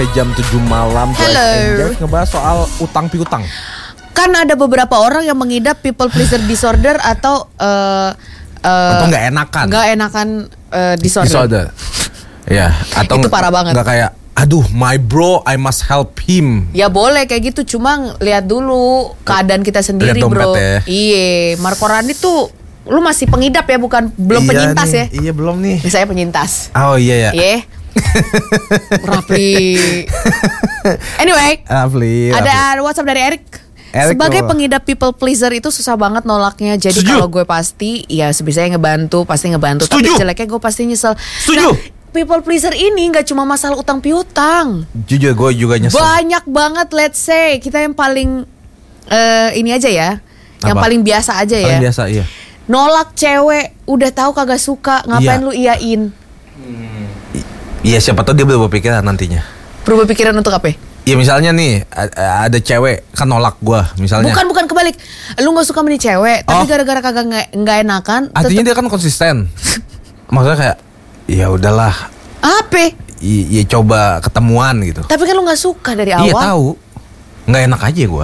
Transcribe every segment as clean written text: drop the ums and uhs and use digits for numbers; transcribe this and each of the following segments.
Jam 7 malam ngebahas soal utang piutang. Kan ada beberapa orang yang mengidap people pleaser disorder atau nggak enakan disorder. Ya, atau itu parah banget. Nggak kayak aduh my bro I must help him. Ya boleh kayak gitu, cuma lihat dulu keadaan kita sendiri bro. Ya. Iya, Marco Randi tuh lu masih pengidap ya, belum penyintas nih, ya? Iya belum nih. Saya penyintas. Oh iya ya. Iya. Rafli. Anyway, ada WhatsApp dari Eric. Sebagai pengidap people pleaser itu susah banget nolaknya. Jadi kalau gue pasti, ya sebisanya pasti ngebantu. Setuju. Tapi jeleknya gue pasti nyesel. Setuju. Nah, people pleaser ini nggak cuma masalah utang piutang. Jujur gue juga nyesel. Banyak banget, let's say kita yang paling ini aja ya, yang paling biasa aja ya. Paling biasa, iya. Nolak cewek, udah tahu kagak suka, ngapain lu iyain? Iya, siapa tahu dia berubah pikiran nantinya. Berubah pikiran untuk apa? Ya misalnya nih ada cewek kan nolak gue misalnya. Bukan kebalik. Lu nggak suka sama nih cewek, tapi gara-gara kagak nggak enakan. Artinya dia kan konsisten. Maksudnya kayak ya udahlah. Apa? Iya coba ketemuan gitu. Tapi kan lu nggak suka dari awal. Iya tahu. Nggak enak aja gue.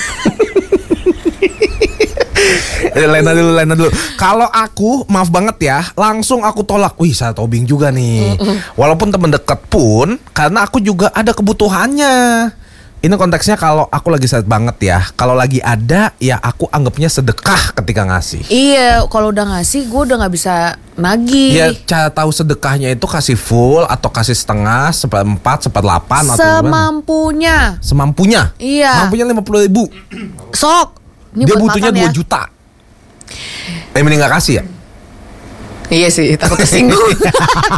Lena dulu. Kalau aku, maaf banget ya, langsung aku tolak. Wih, saya tobing juga nih. Walaupun temen deket pun, karena aku juga ada kebutuhannya. Ini konteksnya kalau aku lagi sad banget ya. Kalau lagi ada, ya aku anggapnya sedekah ketika ngasih. Iya, kalau udah ngasih, gue udah nggak bisa nagih. Ya, cara tahu sedekahnya itu kasih full atau kasih setengah, 1/4, 1/8 atau semampunya. Semampunya. Iya. Mampunya 50.000. Sok. Ini dia butuhnya 2 juta. Mending gak kasih ya? Iya sih, takut tersinggung.